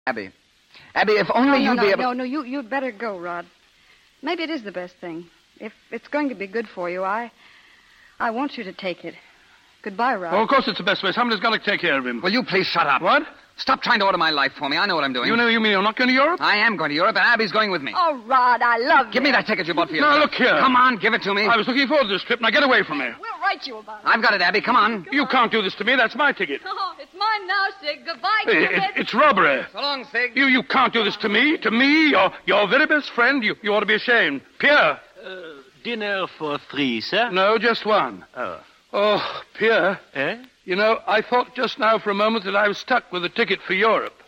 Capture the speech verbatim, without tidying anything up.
Abby. Abby, if only no, no, you'd no, be able... No, no, you, you'd better go, Rod. Maybe it is the best thing. If it's going to be good for you, I... I want you to take it. Goodbye, Rod. Oh, of course it's the best way. Somebody's got to take care of him. Will you please shut up? What? Stop trying to order my life for me. I know what I'm doing. You know, you mean you're not going to Europe? I am going to Europe, and Abby's going with me. Oh, Rod, I love you. Give me that ticket you bought for yourself. No, look here. Come on, give it to me. I was looking forward to this trip. Now get away from me. We'll write you about it. I've got it, Abby. Come on. You can't do this to me. That's my ticket. Oh, it's mine now, Sig. Goodbye, It, Cupid. it, it's robbery. So long, Sig. You you can't do this to me. To me, your, your very best friend. You, you ought to be ashamed. Pierre. Uh, dinner for three, sir? No, just one. Oh. Oh, Pierre. Eh? You know, I thought just now for a moment that I was stuck with a ticket for Europe.